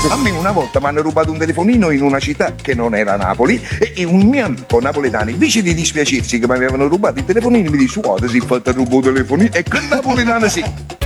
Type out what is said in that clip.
A me una volta mi hanno rubato un telefonino in una città che non era Napoli e un mio amico napoletano, invece di dispiacersi che mi avevano rubato il telefonino, mi dice: guarda, si è fatto rubare il telefonino e che napoletano sì.